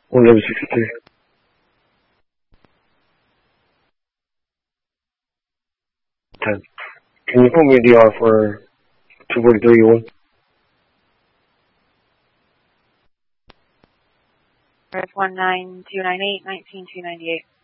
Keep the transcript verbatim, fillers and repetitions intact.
one eleven sixty-three. ten. Can you put me a D R for two forty-three one? Earth one nine two nine eight, nineteen two ninety-eight.